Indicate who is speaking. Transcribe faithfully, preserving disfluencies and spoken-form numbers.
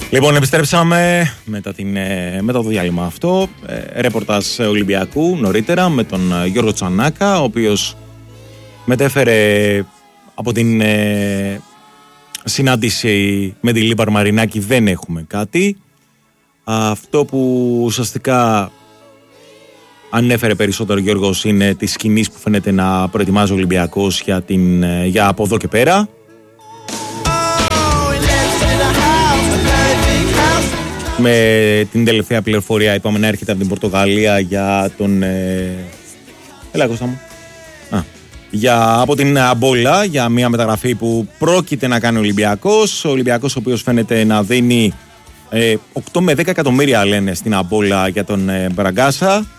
Speaker 1: Λοιπόν, επιστρέψαμε μετά, την, μετά το διάλειμμα αυτό. Ε, ρεπορτάζ Ολυμπιακού νωρίτερα με τον Γιώργο Τσανάκα, ο οποίος μετέφερε από την ε, συνάντηση με τη Λίμπαρ Μαρινάκη δεν έχουμε κάτι. Αυτό που ουσιαστικά ανέφερε περισσότερο ο Γιώργος είναι τις κινήσεις που φαίνεται να προετοιμάζει ο Ολυμπιακός για, την, για από εδώ και πέρα. Με την τελευταία πληροφορία είπαμε να έρχεται από την Πορτογαλία για τον... Ε... Έλα Κώστα μου. Α. Για, από την Αμπόλα για μια μεταγραφή που πρόκειται να κάνει ο Ολυμπιακός. Ο Ολυμπιακός ο οποίος φαίνεται να δίνει ε, οκτώ με δέκα εκατομμύρια λένε στην Αμπόλα για τον ε, Μπραγκάσα.